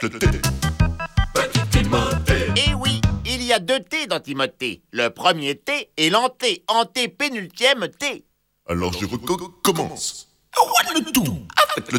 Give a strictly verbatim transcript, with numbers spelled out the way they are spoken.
le T. Petit Timothée. Eh oui, il y a deux T dans Timothée. Le premier T est l'anté, anté pénultième T. Alors je recommence. What le tout avec le